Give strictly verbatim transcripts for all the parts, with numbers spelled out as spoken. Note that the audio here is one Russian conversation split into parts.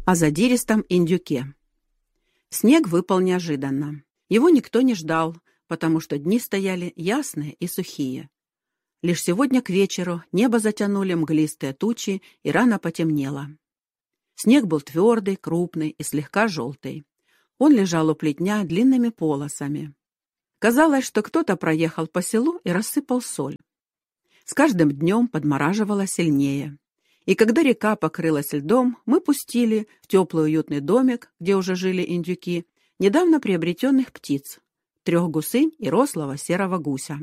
О задиристом индюке. Снег выпал неожиданно. Его никто не ждал, потому что дни стояли ясные и сухие. Лишь сегодня к вечеру небо затянули мглистые тучи и рано потемнело. Снег был твердый, крупный и слегка желтый. Он лежал у плетня длинными полосами. Казалось, что кто-то проехал по селу и рассыпал соль. С каждым днем подмораживало сильнее. И когда река покрылась льдом, мы пустили в теплый уютный домик, где уже жили индюки, недавно приобретенных птиц, трех гусынь и рослого серого гуся.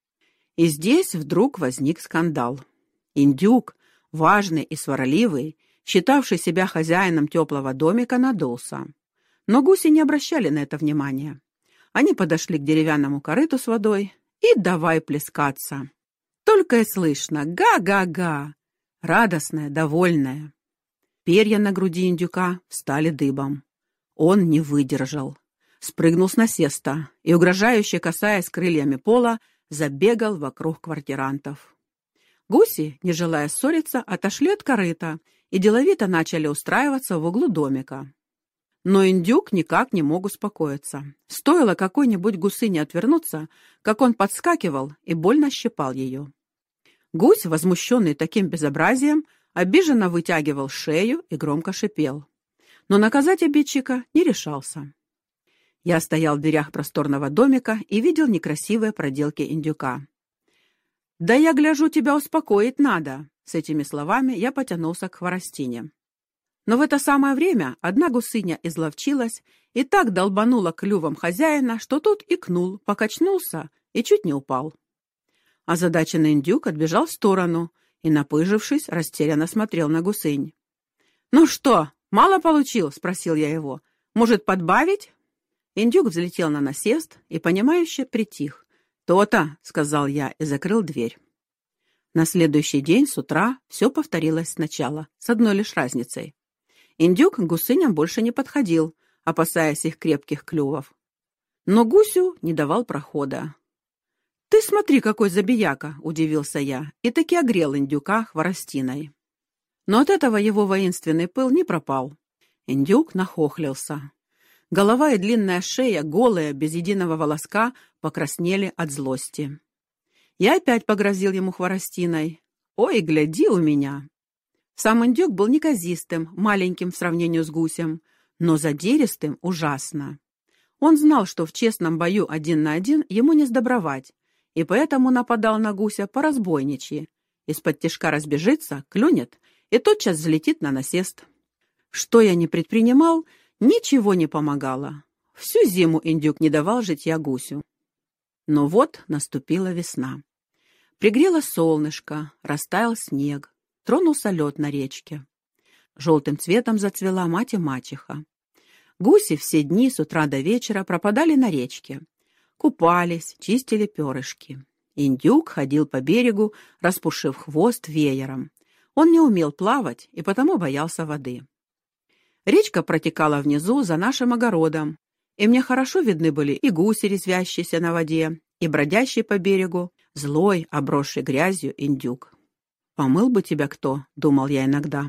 И здесь вдруг возник скандал. Индюк, важный и сварливый, считавший себя хозяином теплого домика, надулся. Но гуси не обращали на это внимания. Они подошли к деревянному корыту с водой и давай плескаться. Только и слышно «га-га-га», радостная, довольная. Перья на груди индюка встали дыбом. Он не выдержал. Спрыгнул с насеста и, угрожающе касаясь крыльями пола, забегал вокруг квартирантов. Гуси, не желая ссориться, отошли от корыта и деловито начали устраиваться в углу домика. Но индюк никак не мог успокоиться. Стоило какой-нибудь гусыне отвернуться, как он подскакивал и больно щипал ее. Гусь, возмущенный таким безобразием, обиженно вытягивал шею и громко шипел. Но наказать обидчика не решался. Я стоял в дверях просторного домика и видел некрасивые проделки индюка. «Да я гляжу, тебя успокоить надо!» С этими словами я потянулся к хворостине. Но в это самое время одна гусыня изловчилась и так долбанула клювом хозяина, что тот икнул, покачнулся и чуть не упал. Озадаченный индюк отбежал в сторону и, напыжившись, растерянно смотрел на гусынь. «Ну что, мало получил?» — спросил я его. «Может, подбавить?» Индюк взлетел на насест и, понимающе, притих. «То-то», — сказал я и закрыл дверь. На следующий день с утра все повторилось сначала, с одной лишь разницей. Индюк к гусыням больше не подходил, опасаясь их крепких клювов. Но гусю не давал прохода. «Ты смотри, какой забияка!» — удивился я, и таки огрел индюка хворостиной. Но от этого его воинственный пыл не пропал. Индюк нахохлился. Голова и длинная шея, голые, без единого волоска, покраснели от злости. Я опять погрозил ему хворостиной. «Ой, гляди у меня!» Сам индюк был неказистым, маленьким в сравнении с гусем, но задиристым ужасно. Он знал, что в честном бою один на один ему не сдобровать, и поэтому нападал на гуся по-разбойничьи. Из-под тишка разбежится, клюнет и тотчас взлетит на насест. Что я не предпринимал, ничего не помогало. Всю зиму индюк не давал житья гусю. Но вот наступила весна. Пригрело солнышко, растаял снег, тронулся лед на речке. Желтым цветом зацвела мать и мачеха. Гуси все дни с утра до вечера пропадали на речке. Купались, чистили перышки. Индюк ходил по берегу, распушив хвост веером. Он не умел плавать и потому боялся воды. Речка протекала внизу, за нашим огородом, и мне хорошо видны были и гуси, резвящиеся на воде, и бродящий по берегу, злой, обросший грязью индюк. «Помыл бы тебя кто?» — думал я иногда.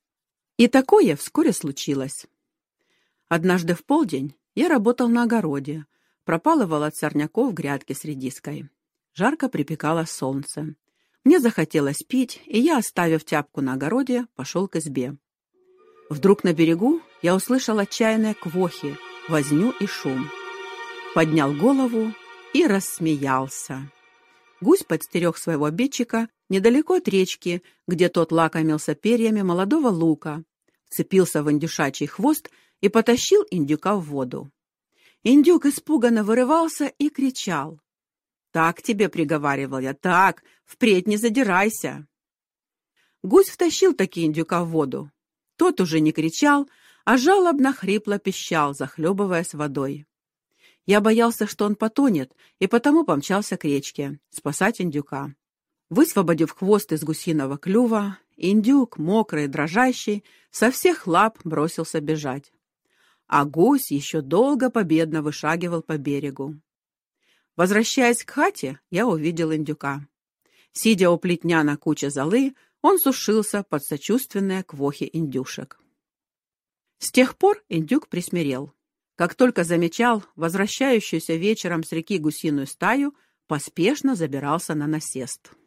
И такое вскоре случилось. Однажды в полдень я работал на огороде, пропалывал от сорняков грядки с редиской. Жарко припекало солнце. Мне захотелось пить, и я, оставив тяпку на огороде, пошел к избе. Вдруг на берегу я услышал отчаянные квохи, возню и шум. Поднял голову и рассмеялся. Гусь подстерег своего обидчика недалеко от речки, где тот лакомился перьями молодого лука, вцепился в индюшачий хвост и потащил индюка в воду. Индюк испуганно вырывался и кричал. «Так тебе, — приговаривал я, — так, впредь не задирайся!» Гусь втащил таки индюка в воду. Тот уже не кричал, а жалобно хрипло пищал, захлебываясь водой. Я боялся, что он потонет, и потому помчался к речке спасать индюка. Высвободив хвост из гусиного клюва, индюк, мокрый и дрожащий, со всех лап бросился бежать. А гусь еще долго победно вышагивал по берегу. Возвращаясь к хате, я увидел индюка. Сидя у плетня на куче золы, он сушился под сочувственные квохи индюшек. С тех пор индюк присмирел. Как только замечал возвращающуюся вечером с реки гусиную стаю, поспешно забирался на насест.